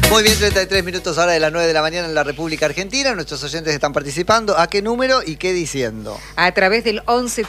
Muy bien, 33 minutos ahora de las 9 de la mañana en la República Argentina. Nuestros oyentes están participando. ¿A qué número y qué diciendo? A través del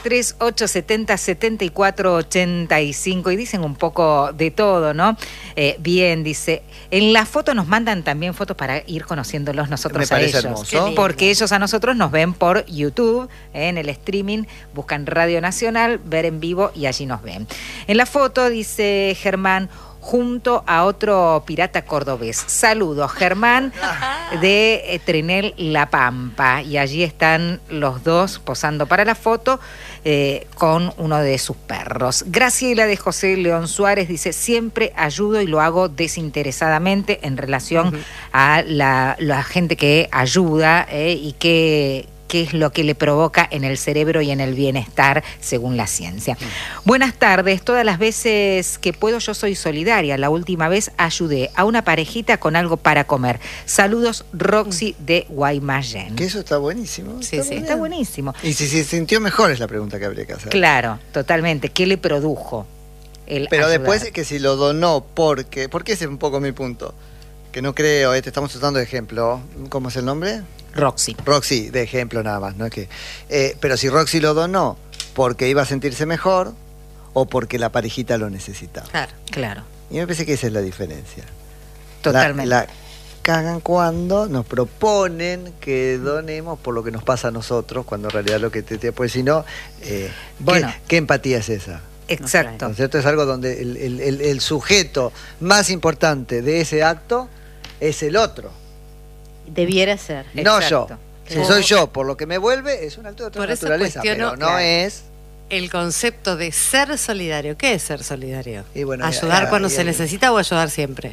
1138707485 y dicen un poco de todo, ¿no? Bien, dice, en la foto nos mandan también fotos para ir conociéndolos nosotros a ellos. Hermoso. Porque ellos a nosotros nos ven por YouTube, en el streaming, buscan Radio Nacional, ver en vivo y allí nos ven. En la foto dice Germán, junto a otro pirata cordobés. Saludos, Germán, de Trenel La Pampa. Y allí están los dos posando para la foto con uno de sus perros. Graciela de José León Suárez dice, siempre ayudo y lo hago desinteresadamente en relación a la gente que ayuda y qué es lo que le provoca en el cerebro y en el bienestar, según la ciencia. Buenas tardes, todas las veces que puedo yo soy solidaria. La última vez ayudé a una parejita con algo para comer. Saludos, Roxy de Guaymallén. Que eso está buenísimo. Sí, está buenísimo. Y si se sintió mejor es la pregunta que habría que hacer. Claro, totalmente. ¿Qué le produjo el Pero ayudar? después que si lo donó porque ese es un poco mi punto. Que no creo, estamos usando de ejemplo. ¿Cómo es el nombre? Roxy, de ejemplo nada más, ¿no? Pero si Roxy lo donó porque iba a sentirse mejor o porque la parejita lo necesitaba. Claro. Y me parece que esa es la diferencia. Totalmente. La cagan cuando nos proponen que donemos por lo que nos pasa a nosotros, cuando en realidad lo que pues si no, bueno, ¿qué empatía es esa? Exacto. ¿No es cierto? Es algo donde el sujeto más importante de ese acto es el otro. Debiera ser. No Exacto. yo. Si soy yo, por lo que me vuelve, es un acto de otra Por eso naturaleza, cuestiono, pero no es... el concepto de ser solidario. ¿Qué es ser solidario? Y bueno, ¿ayudar cuando se necesita o ayudar siempre?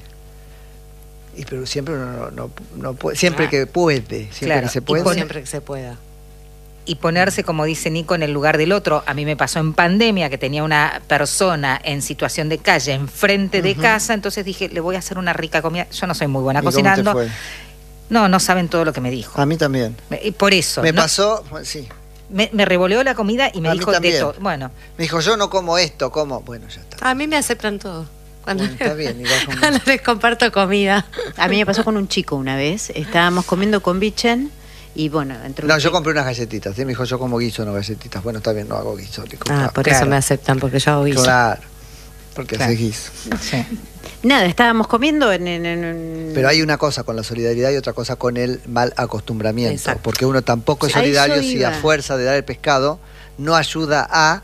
Pero siempre uno no puede, siempre que puede, siempre que se puede. Siempre que se pueda. Y ponerse, como dice Nico, en el lugar del otro. A mí me pasó en pandemia que tenía una persona en situación de calle enfrente de casa, entonces dije, le voy a hacer una rica comida. Yo no soy muy buena cocinando. ¿Cómo te fue? No saben todo lo que me dijo. A mí también. Y por eso. Me pasó, sí. Me revoleó la comida y me dijo de todo. Bueno. Me dijo, yo no como esto, como... Bueno, ya está. A mí me aceptan todo. Cuando, está bien, cuando les comparto comida. A mí me pasó con un chico una vez. Estábamos comiendo con Bichen y bueno... yo compré unas galletitas. Me dijo, yo como guiso, no galletitas. Bueno, está bien, no hago guiso. Por eso me aceptan, porque yo hago guiso. Claro, porque haces guiso. Sí. Nada, estábamos comiendo Pero hay una cosa con la solidaridad y otra cosa con el mal acostumbramiento. Exacto. Porque uno tampoco es solidario si a fuerza de dar el pescado no ayuda a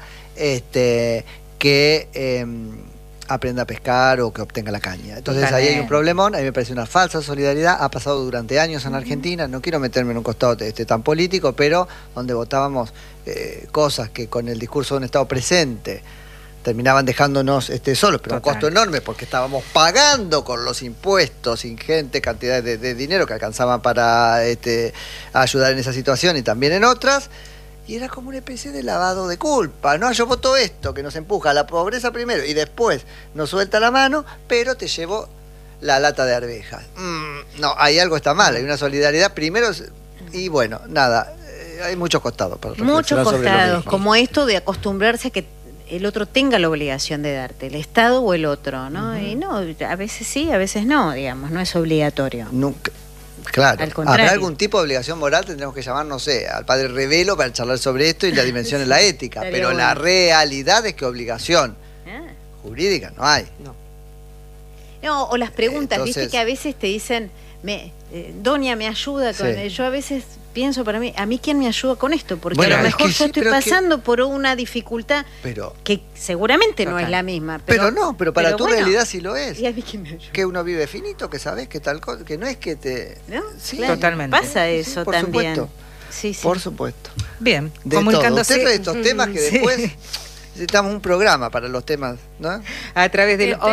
que aprenda a pescar o que obtenga la caña. Entonces ahí hay un problemón. A mí me parece una falsa solidaridad. Ha pasado durante años en Argentina. No quiero meterme en un costado tan político, pero donde votábamos cosas que con el discurso de un Estado presente terminaban dejándonos solos, pero un costo enorme porque estábamos pagando con los impuestos ingentes cantidades de dinero que alcanzaban para ayudar en esa situación y también en otras, y era como una especie de lavado de culpa. No, yo voto esto, que nos empuja a la pobreza primero y después nos suelta la mano, pero te llevo la lata de arvejas. No, ahí algo está mal, hay una solidaridad primero, y bueno, nada, hay muchos costados para reflexionar sobre lo mismo. como esto de acostumbrarse a que el otro tenga la obligación de darte, el Estado o el otro, ¿no? Y no, a veces sí, a veces no, digamos, no es obligatorio. Nunca. Claro, Al contrario. ¿Habrá algún tipo de obligación moral? Tendremos que llamar, no sé, al padre Revelo para charlar sobre esto y la dimensión en la ética. Pero bueno. La realidad es que obligación jurídica no hay. No, o las preguntas, Entonces, viste que a veces te dicen, Doña, ¿me ayuda? Yo a veces pienso para mí, ¿a mí quién me ayuda con esto? Porque bueno, a lo mejor yo estoy pasando por una dificultad que seguramente no es la misma. Pero para tu realidad sí lo es. ¿Y a mí quién me ayuda? Que uno vive finito, que sabes que tal cosa, que no es que te... ¿No? Sí, Claro, totalmente. Pasa eso por también. Supuesto. Sí. Por supuesto. Bien, De comunicándose. Usted trae estos temas que después necesitamos un programa para los temas, ¿no? A través del Entero.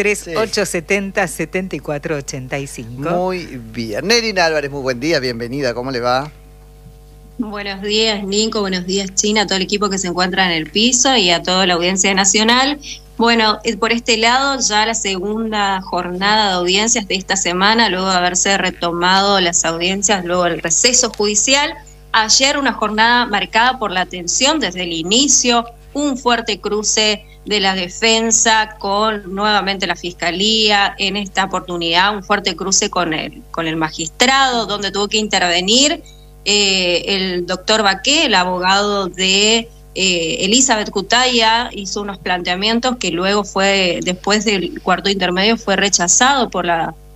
1138707485. Muy bien. Nerina Álvarez, muy buen día, bienvenida, ¿cómo le va? Buenos días, Nico, buenos días, China, a todo el equipo que se encuentra en el piso y a toda la audiencia nacional. Bueno, por este lado, ya la segunda jornada de audiencias de esta semana, luego de haberse retomado las audiencias, luego del receso judicial. Ayer una jornada marcada por la tensión desde el inicio, un fuerte cruce de la defensa con nuevamente la fiscalía, en esta oportunidad un fuerte cruce con el magistrado, donde tuvo que intervenir el doctor Baqué, el abogado de Elizabeth Cutaya, hizo unos planteamientos que luego después del cuarto intermedio, fue rechazado por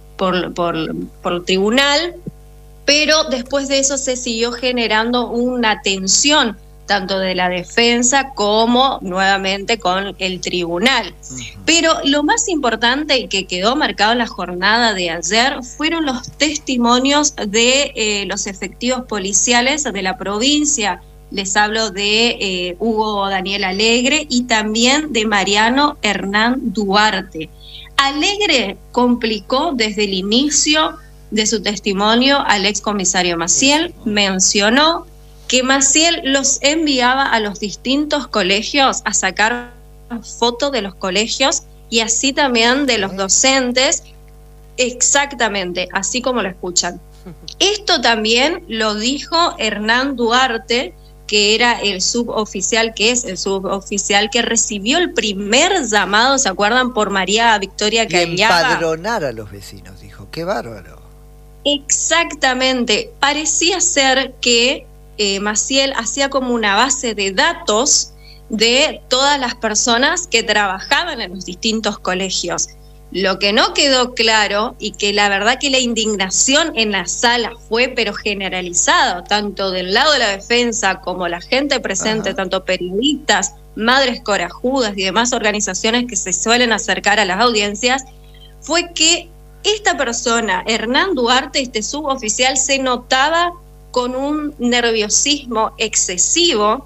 el tribunal, pero después de eso se siguió generando una tensión tanto de la defensa como nuevamente con el tribunal. Pero lo más importante y que quedó marcado en la jornada de ayer fueron los testimonios de los efectivos policiales de la provincia. Les hablo de Hugo Daniel Alegre y también de Mariano Hernán Duarte. Alegre complicó desde el inicio de su testimonio al excomisario Maciel, mencionó que Maciel los enviaba a los distintos colegios a sacar fotos de los colegios y así también de los docentes, exactamente, así como lo escuchan. Esto también lo dijo Hernán Duarte, que era el suboficial, que es el suboficial que recibió el primer llamado, ¿se acuerdan? Por María Victoria Cañaba. Empadronar a los vecinos, dijo, qué bárbaro. Exactamente, parecía ser que Maciel hacía como una base de datos de todas las personas que trabajaban en los distintos colegios. Lo que no quedó claro, y que la verdad que la indignación en la sala fue pero generalizada, tanto del lado de la defensa como la gente presente, tanto periodistas, madres corajudas y demás organizaciones que se suelen acercar a las audiencias, fue que esta persona, Hernán Duarte, este suboficial, se notaba con un nerviosismo excesivo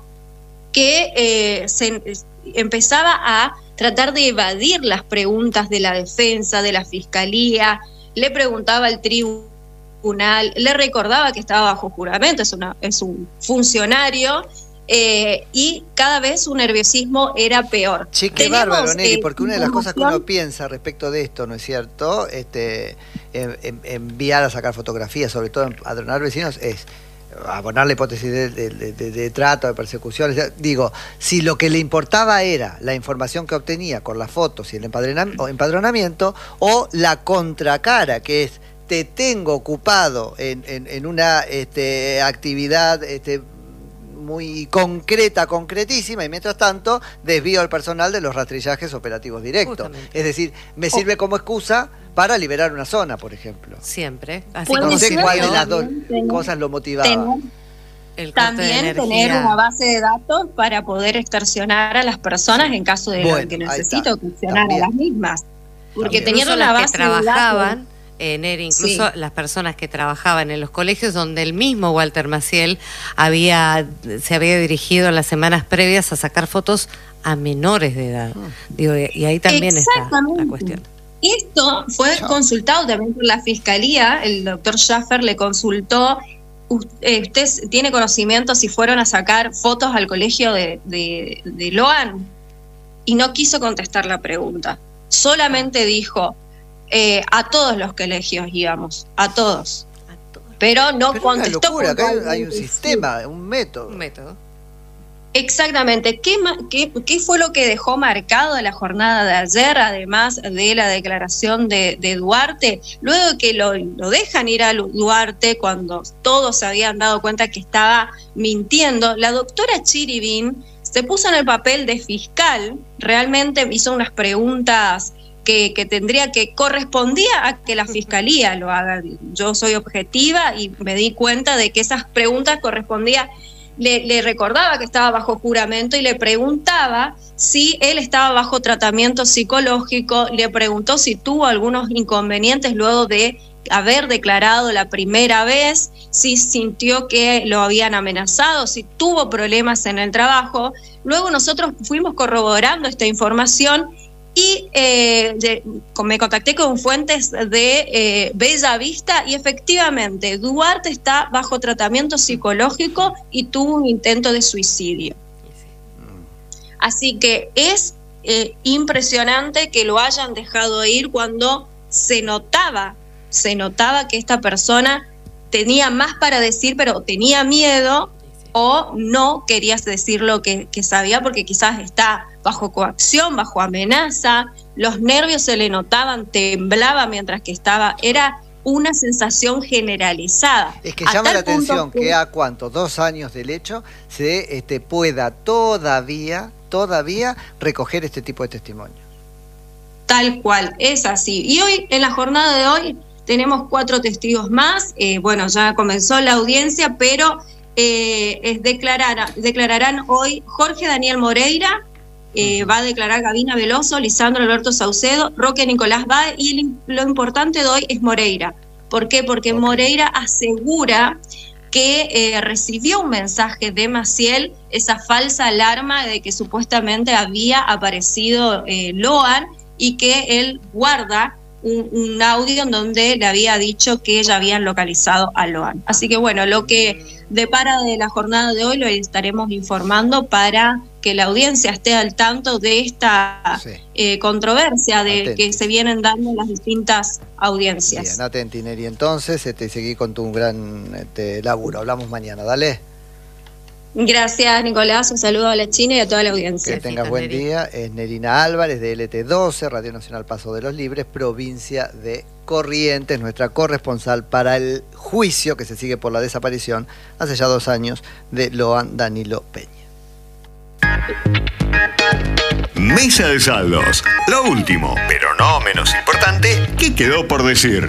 que empezaba a tratar de evadir las preguntas de la defensa, de la fiscalía, le preguntaba al tribunal, le recordaba que estaba bajo juramento, es un funcionario, y cada vez su nerviosismo era peor. Sí, qué bárbaro, Nelly, porque una de las cosas que uno piensa respecto de esto, ¿no es cierto? Enviar a sacar fotografías, sobre todo empadronar vecinos, es abonar la hipótesis de trato, de persecución. Digo, si lo que le importaba era la información que obtenía con las fotos y el empadronamiento, o la contracara, que es te tengo ocupado en una actividad muy concreta, concretísima, y mientras tanto desvío al personal de los rastrillajes operativos directos. Justamente. Es decir, me sirve como excusa para liberar una zona, por ejemplo. Siempre. Así no sé cuál de las dos cosas lo motivaba. También tener una base de datos para poder extorsionar a las personas en caso de que necesite extorsionar a las mismas. Porque teniendo una base de datos, incluso las personas que trabajaban en los colegios donde el mismo Walter Maciel se había dirigido en las semanas previas a sacar fotos a menores de edad. Digo, y ahí también está la cuestión. Esto fue consultado también por la fiscalía, el doctor Schaffer le consultó, ¿usted tiene conocimiento si fueron a sacar fotos al colegio de Loan? Y no quiso contestar la pregunta, solamente dijo, a todos los colegios íbamos, a todos. Pero no contestó. Es una locura, acá hay un sistema, un método. Exactamente. ¿Qué fue lo que dejó marcado en la jornada de ayer, además de la declaración de Duarte? Luego de que lo dejan ir a Duarte, cuando todos se habían dado cuenta que estaba mintiendo, la doctora Chiribín se puso en el papel de fiscal, realmente hizo unas preguntas que correspondía a que la fiscalía lo haga. Yo soy objetiva y me di cuenta de que esas preguntas correspondían. Le recordaba que estaba bajo juramento y le preguntaba si él estaba bajo tratamiento psicológico, le preguntó si tuvo algunos inconvenientes luego de haber declarado la primera vez, si sintió que lo habían amenazado, si tuvo problemas en el trabajo. Luego nosotros fuimos corroborando esta información y me contacté con fuentes de Bella Vista y efectivamente Duarte está bajo tratamiento psicológico y tuvo un intento de suicidio. Así que es impresionante que lo hayan dejado ir cuando se notaba que esta persona tenía más para decir, pero tenía miedo o no quería decir lo que sabía porque quizás está bajo coacción, bajo amenaza, los nervios se le notaban, temblaba mientras que estaba, era una sensación generalizada. Es que llama la atención que a cuánto, 2 años del hecho, se pueda todavía recoger este tipo de testimonio. Tal cual, es así. Y hoy, en la jornada de hoy, tenemos 4 testigos más. Bueno, ya comenzó la audiencia, pero declararán hoy Jorge Daniel Moreira, va a declarar Gabina Veloso, Lisandro Alberto Saucedo, Roque Nicolás Bade, y lo importante de hoy es Moreira. ¿Por qué? Porque Moreira asegura que recibió un mensaje de Maciel, esa falsa alarma de que supuestamente había aparecido Loan, y que él guarda un audio en donde le había dicho que ya habían localizado a Loan. Así que bueno, lo que depara de la jornada de hoy lo estaremos informando para que la audiencia esté al tanto de esta controversia de que se vienen dando en las distintas audiencias. Bien, atenti, Neri. Entonces, seguí con tu gran laburo. Hablamos mañana, dale. Gracias, Nicolás. Un saludo a la China y a toda la audiencia. Que tengas buen día. Es Nerina Álvarez de LT12, Radio Nacional Paso de los Libres, provincia de Corrientes, nuestra corresponsal para el juicio que se sigue por la desaparición hace ya 2 años de Loan Danilo Peña. Mesa de saldos. Lo último, pero no menos importante, ¿qué quedó por decir?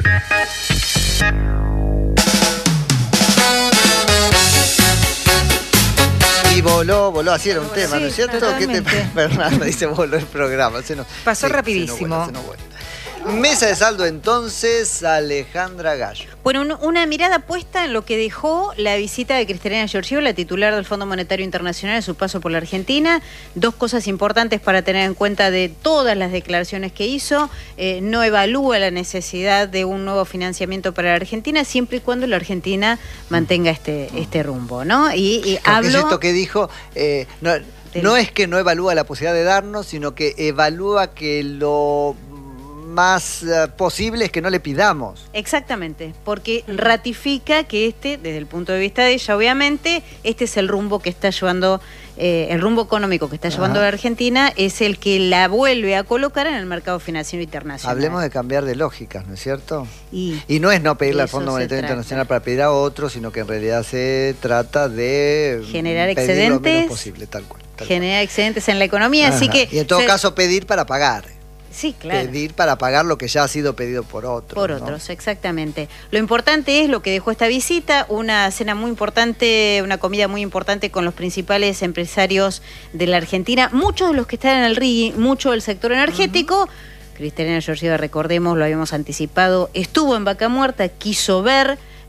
Y voló, así era un tema, ¿no es cierto? Totalmente. ¿Qué te Fernanda dice voló el programa? Pasó rapidísimo. Se nos vuela. Mesa de saldo entonces, Alejandra Gallo. Bueno, una mirada puesta en lo que dejó la visita de Cristalina Georgieva, la titular del Fondo Monetario Internacional, en su paso por la Argentina. 2 cosas importantes para tener en cuenta de todas las declaraciones que hizo. No evalúa la necesidad de un nuevo financiamiento para la Argentina, siempre y cuando la Argentina mantenga este rumbo, ¿no? Y habló... ¿Qué es esto que dijo? No es que no evalúa la posibilidad de darnos, sino que evalúa que lo más posible es que no le pidamos. Exactamente, porque ratifica que desde el punto de vista de ella, obviamente, este es el rumbo que está llevando, el rumbo económico que está llevando la Argentina, es el que la vuelve a colocar en el mercado financiero internacional. Hablemos de cambiar de lógicas, ¿no es cierto? Y no es no pedirle al Fondo Monetario Internacional para pedir a otro, sino que en realidad se trata de generar pedir excedentes, lo menos posible, tal cual. Generar excedentes en la economía, así que... Y en todo caso pedir para pagar. Sí, claro. Pedir para pagar lo que ya ha sido pedido por otros. Por otros, ¿no? Exactamente. Lo importante es lo que dejó esta visita, una cena muy importante, una comida muy importante con los principales empresarios de la Argentina, muchos de los que están en el RIGI, mucho del sector energético. Cristalina Georgieva, recordemos, lo habíamos anticipado, estuvo en Vaca Muerta, quiso ver